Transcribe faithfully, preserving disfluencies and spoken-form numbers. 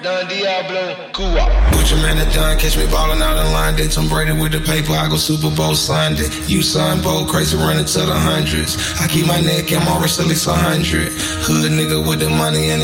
Don Diablo, Cuba. Butcher man and done, catch me ballin' out in line. They Tom Brady with the paper, I go Super Bowl Sunday. You son, bold, crazy, running to the hundreds. I keep my neck and my wrist at least a hundred. Hood nigga with the money and